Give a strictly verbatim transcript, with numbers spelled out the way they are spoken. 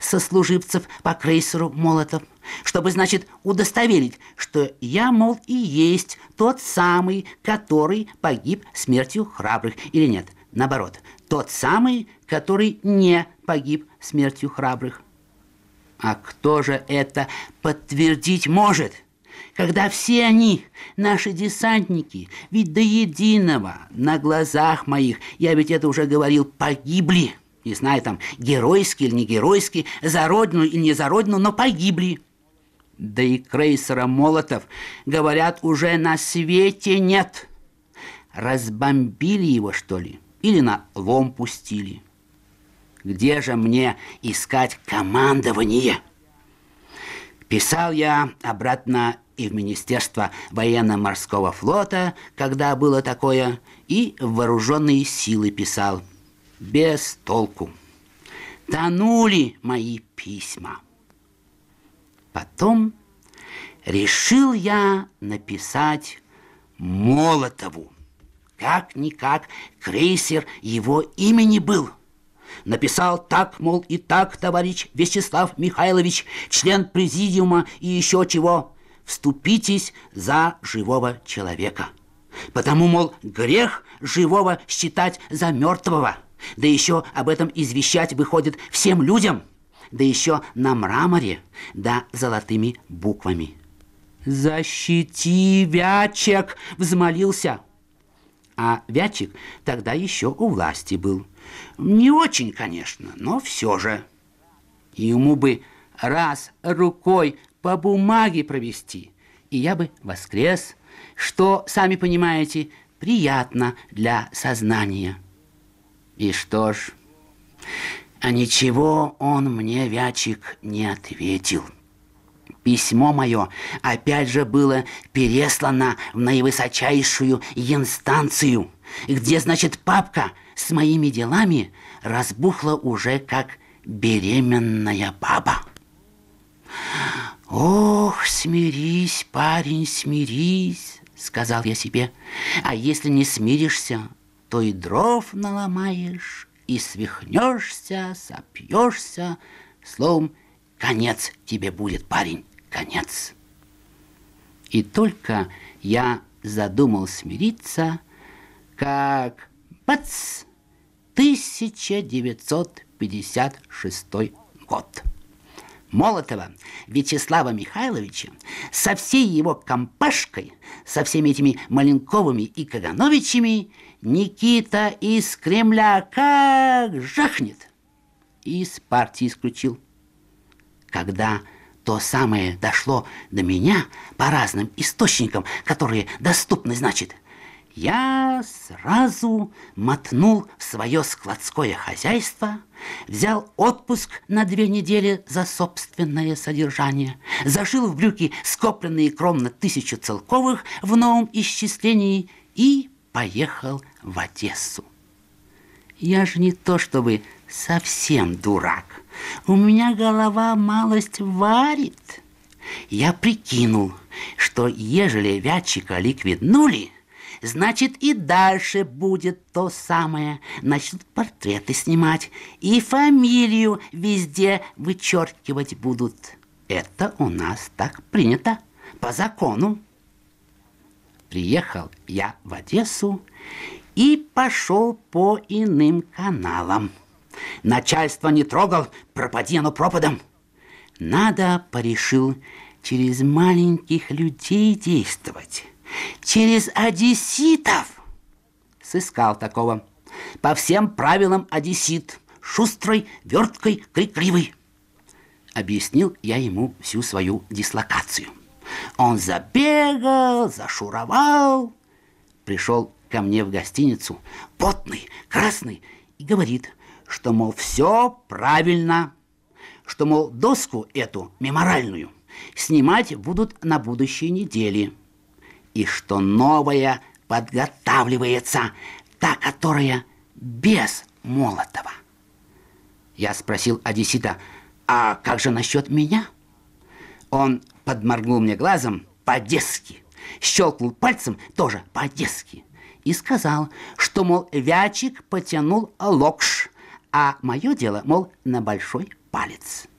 сослуживцев по крейсеру Молотов, чтобы, значит, удостоверить, что я, мол, и есть тот самый, который погиб смертью храбрых, или нет, наоборот, тот самый, который не погиб смертью храбрых. А кто же это подтвердить может, когда все они, наши десантники, ведь до единого на глазах моих, я ведь это уже говорил, погибли, не знаю, там, геройски или не геройски, за родину или не за родину, но погибли. Да и крейсера Молотов, говорят, уже на свете нет. Разбомбили его, что ли, или на лом пустили? Где же мне искать командование? Писал я обратно и в Министерство военно-морского флота, когда было такое, и в вооруженные силы писал. Без толку. Тонули мои письма. Потом решил я написать Молотову. Как-никак крейсер его имени был. Написал так, мол, и так, товарищ Вячеслав Михайлович, член президиума и еще чего, вступитесь за живого человека. Потому, мол, грех живого считать за мертвого. Да еще об этом извещать выходит всем людям. Да еще на мраморе, да золотыми буквами. «Защити, Вячик!» — взмолился. А Вячик тогда еще у власти был. Не очень, конечно, но все же. Ему бы раз рукой по бумаге провести, и я бы воскрес, что, сами понимаете, приятно для сознания. И что ж, а ничего он мне, Вячик, не ответил. Письмо мое опять же было переслано в наивысочайшую инстанцию, где, значит, папка с моими делами разбухла уже как беременная баба. «Ох, смирись, парень, смирись», — сказал я себе, «а если не смиришься, то и дров наломаешь, и свихнешься, сопьешься, словом, конец тебе будет, парень, конец». И только я задумал смириться, как бац, тысяча девятьсот пятьдесят шестой год. Молотова Вячеслава Михайловича со всей его компашкой, со всеми этими Маленковыми и Кагановичами Никита из Кремля как жахнет и из партии исключил. Когда то самое дошло до меня по разным источникам, которые доступны, значит, я сразу мотнул в свое складское хозяйство, взял отпуск на две недели за собственное содержание, зашил в брюки скопленные кровно тысячу целковых в новом исчислении и поехал в Одессу. Я же не то чтобы совсем дурак, у меня голова малость варит. Я прикинул, что ежели Вятчика ликвиднули, значит, и дальше будет то самое. Начнут портреты снимать и фамилию везде вычеркивать будут. Это у нас так принято, по закону. Приехал я в Одессу и пошел по иным каналам. Начальство не трогал, пропади оно пропадом. Надо, порешил, через маленьких людей действовать. Через одесситов. Сыскал такого. По всем правилам одессит. Шустрый, верткой, крикливый. Объяснил я ему всю свою дислокацию. Он забегал, зашуровал. Пришел ко мне в гостиницу, потный, красный, и говорит, что, мол, все правильно, что, мол, доску эту меморальную снимать будут на будущей неделе, и что новая подготавливается, та, которая без Молотова. Я спросил одессита, а как же насчет меня? Он подморгнул мне глазом по-одесски, щелкнул пальцем тоже по-одесски и сказал, что, мол, Вячик потянул локш, а мое дело, мол, на большой палец.